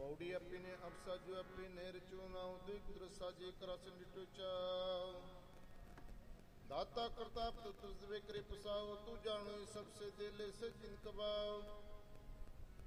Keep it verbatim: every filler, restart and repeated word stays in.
पौड़ी अपी ने अफसा जो अपी ने रचू नाउ दिख दृसा जी करस निटू चाओ दाता करता तो तुझ वे करे पसाओ तू जानो सबसे दिले से जिन कबाओ